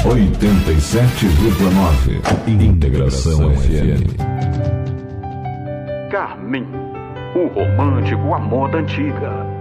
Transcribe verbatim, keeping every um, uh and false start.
oitenta e sete vírgula nove Integração F M. Carmen, o romântico amor da antiga.